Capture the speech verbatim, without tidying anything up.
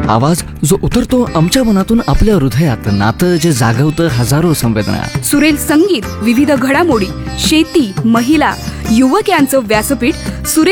आवाज जो उतरतो आमच्या मनातून आपल्या हृदयात, नातं जे जागवतं हजारो संवेदना. सुरेल संगीत, विविध घडामोडी, शेती, महिला, युवक यांचं व्यासपीठ. सुरेल